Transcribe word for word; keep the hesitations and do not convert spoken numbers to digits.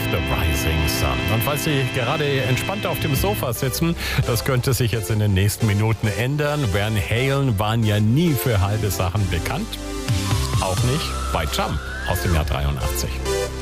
The Rising Sun. Und falls Sie gerade entspannt auf dem Sofa sitzen, das könnte sich jetzt in den nächsten Minuten ändern. Van Halen waren ja nie für halbe Sachen bekannt. Auch nicht bei Jump aus dem Jahr dreiundachtzig.